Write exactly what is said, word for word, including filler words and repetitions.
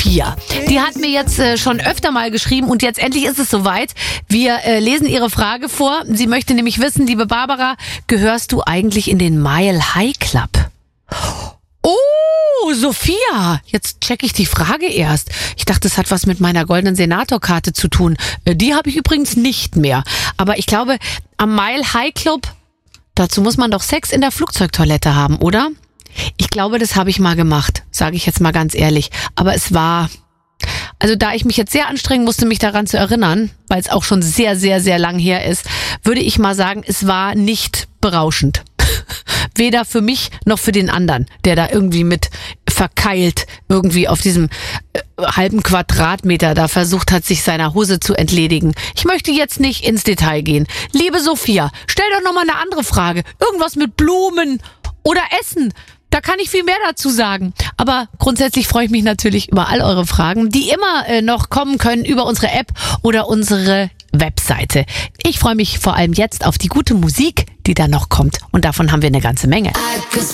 Sophia. Die hat mir jetzt äh, schon öfter mal geschrieben und jetzt endlich ist es soweit. Wir äh, lesen ihre Frage vor. Sie möchte nämlich wissen, liebe Barbara, gehörst du eigentlich in den Mile High Club? Oh, Sophia, jetzt checke ich die Frage erst. Ich dachte, es hat was mit meiner goldenen Senatorkarte zu tun. Äh, Die habe ich übrigens nicht mehr. Aber ich glaube, am Mile High Club, dazu muss man doch Sex in der Flugzeugtoilette haben, oder? Ich glaube, das habe ich mal gemacht, sage ich jetzt mal ganz ehrlich. Aber es war, also da ich mich jetzt sehr anstrengen musste, mich daran zu erinnern, weil es auch schon sehr, sehr, sehr lang her ist, würde ich mal sagen, es war nicht berauschend. Weder für mich noch für den anderen, der da irgendwie mit verkeilt irgendwie auf diesem äh, halben Quadratmeter da versucht hat, sich seiner Hose zu entledigen. Ich möchte jetzt nicht ins Detail gehen. Liebe Sophia, stell doch nochmal eine andere Frage. Irgendwas mit Blumen oder Essen. Da kann ich viel mehr dazu sagen. Aber grundsätzlich freue ich mich natürlich über all eure Fragen, die immer äh, noch kommen können über unsere App oder unsere Webseite. Ich freue mich vor allem jetzt auf die gute Musik, die da noch kommt. Und davon haben wir eine ganze Menge.